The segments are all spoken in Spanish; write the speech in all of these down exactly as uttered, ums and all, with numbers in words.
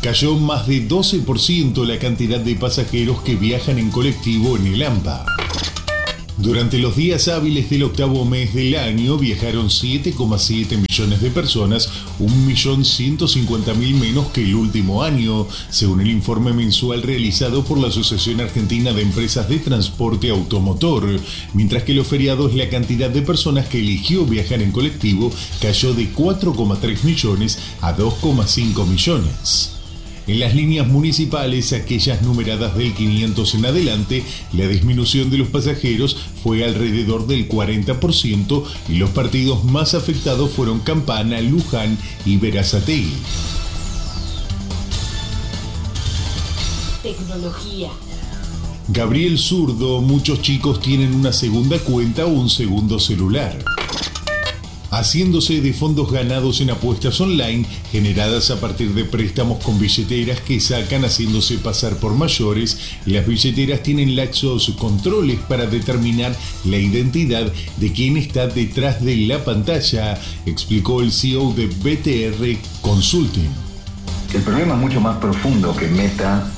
Cayó más de doce por ciento la cantidad de pasajeros que viajan en colectivo en el AMBA. Durante los días hábiles del octavo mes del año viajaron siete coma siete millones de personas, un millón ciento cincuenta mil menos que el último año, según el informe mensual realizado por la Asociación Argentina de Empresas de Transporte Automotor, mientras que los feriados la cantidad de personas que eligió viajar en colectivo cayó de cuatro coma tres millones a dos coma cinco millones. En las líneas municipales, aquellas numeradas del quinientos en adelante, la disminución de los pasajeros fue alrededor del cuarenta por ciento y los partidos más afectados fueron Campana, Luján y Berazategui. Tecnología. Gabriel Zurdo, muchos chicos tienen una segunda cuenta o un segundo celular. Haciéndose de fondos ganados en apuestas online generadas a partir de préstamos con billeteras que sacan haciéndose pasar por mayores, las billeteras tienen laxos controles para determinar la identidad de quien está detrás de la pantalla, explicó el C E O de B T R Consulting. El problema es mucho más profundo que Meta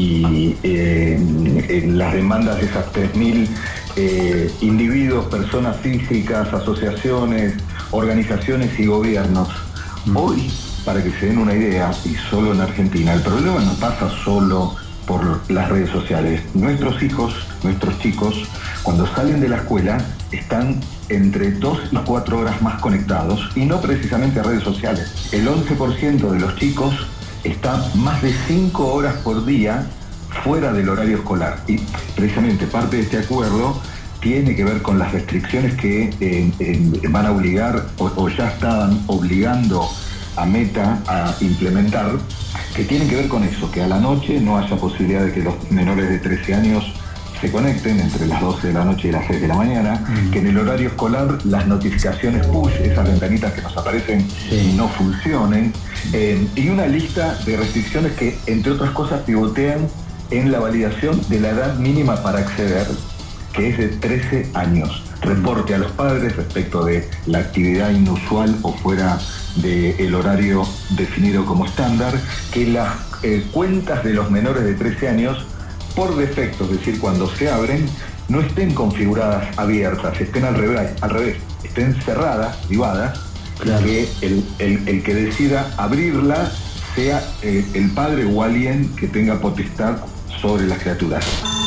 y eh, en las demandas de esas tres mil eh, individuos, personas físicas, asociaciones, organizaciones y gobiernos. Hoy, para que se den una idea, y solo en Argentina, el problema no pasa solo por las redes sociales. Nuestros hijos, nuestros chicos, cuando salen de la escuela, están entre dos y cuatro horas más conectados, y no precisamente a redes sociales. El once por ciento de los chicos está más de cinco horas por día fuera del horario escolar. Y precisamente parte de este acuerdo tiene que ver con las restricciones que eh, eh, van a obligar o, o ya estaban obligando a Meta a implementar, que tienen que ver con eso, que a la noche no haya posibilidad de que los menores de trece años se conecten entre las doce de la noche y las seis de la mañana, mm. que en el horario escolar las notificaciones push, esas ventanitas que nos aparecen, sí. no funcionen, eh, y una lista de restricciones que, entre otras cosas, pivotean en la validación de la edad mínima para acceder, que es de trece años. Reporte a los padres respecto de la actividad inusual o fuera del horario definido como estándar, que las eh, cuentas de los menores de trece años, por defecto, es decir, cuando se abren, no estén configuradas abiertas, estén al revés, al revés estén cerradas, privadas, claro. que el, el, el que decida abrirla sea eh, el padre o alguien que tenga potestad sobre las criaturas.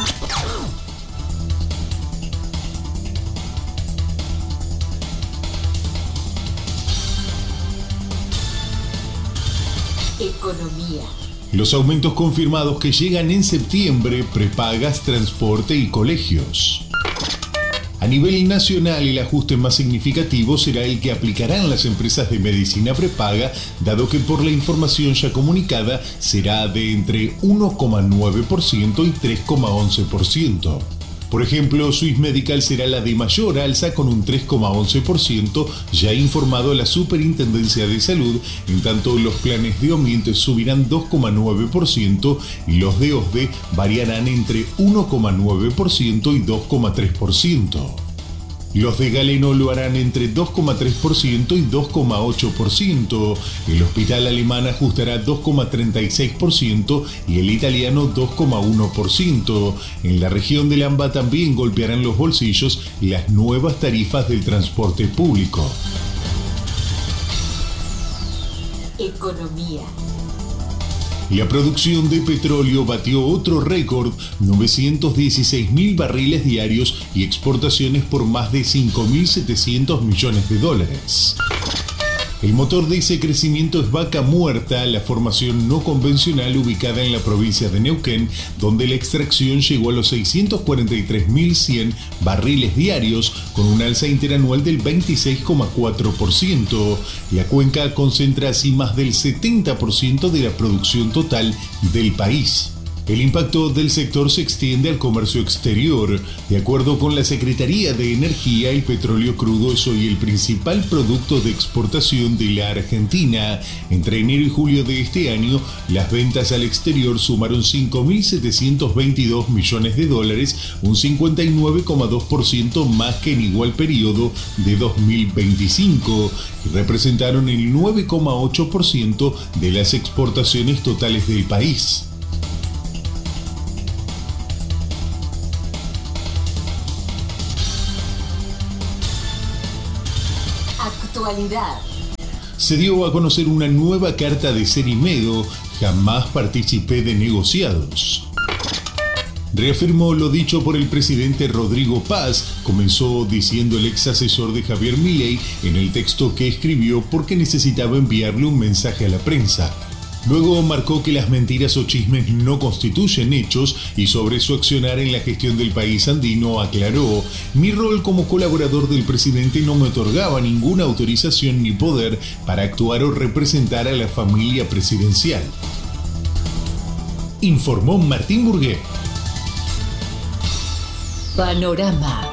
Economía. Los aumentos confirmados que llegan en septiembre, prepagas, transporte y colegios. A nivel nacional, el ajuste más significativo será el que aplicarán las empresas de medicina prepaga, dado que por la información ya comunicada será de entre uno coma nueve por ciento y tres coma once por ciento. Por ejemplo, Swiss Medical será la de mayor alza con un tres coma once por ciento, ya ha informado la Superintendencia de Salud, en tanto los planes de Omint subirán dos coma nueve por ciento y los de O S D E variarán entre uno coma nueve por ciento y dos coma tres por ciento. Los de Galeno lo harán entre dos coma tres por ciento y dos coma ocho por ciento. El hospital alemán ajustará dos coma treinta y seis por ciento y el italiano dos coma uno por ciento. En la región del AMBA también golpearán los bolsillos las nuevas tarifas del transporte público. Economía. La producción de petróleo batió otro récord, novecientos dieciséis mil barriles diarios y exportaciones por más de cinco mil setecientos millones de dólares. El motor de ese crecimiento es Vaca Muerta, la formación no convencional ubicada en la provincia de Neuquén, donde la extracción llegó a los seiscientos cuarenta y tres mil cien barriles diarios, con un alza interanual del veintiséis coma cuatro por ciento. La cuenca concentra así más del setenta por ciento de la producción total del país. El impacto del sector se extiende al comercio exterior. De acuerdo con la Secretaría de Energía, el petróleo crudo es hoy el principal producto de exportación de la Argentina. Entre enero y julio de este año, las ventas al exterior sumaron cinco mil setecientos veintidós millones de dólares, un cincuenta y nueve coma dos por ciento más que en igual periodo de dos mil veinticinco, y representaron el nueve coma ocho por ciento de las exportaciones totales del país. Actualidad. Se dio a conocer una nueva carta de Cerimedo. Jamás participé de negociados. Reafirmó lo dicho por el presidente Rodrigo Paz, comenzó diciendo el ex asesor de Javier Milei en el texto que escribió porque necesitaba enviarle un mensaje a la prensa. Luego marcó que las mentiras o chismes no constituyen hechos y sobre su accionar en la gestión del país andino aclaró: mi rol como colaborador del presidente no me otorgaba ninguna autorización ni poder para actuar o representar a la familia presidencial. Informó Martín Burgué. Panorama.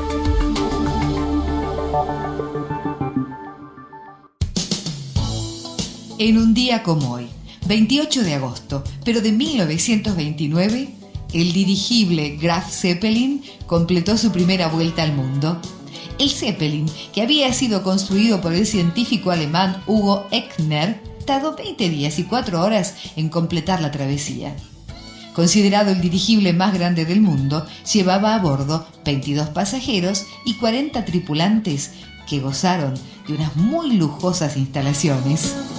En un día como hoy, veintiocho de agosto, pero de mil novecientos veintinueve, el dirigible Graf Zeppelin completó su primera vuelta al mundo. El Zeppelin, que había sido construido por el científico alemán Hugo Echner, tardó veinte días y cuatro horas en completar la travesía. Considerado el dirigible más grande del mundo, llevaba a bordo veintidós pasajeros y cuarenta tripulantes que gozaron de unas muy lujosas instalaciones.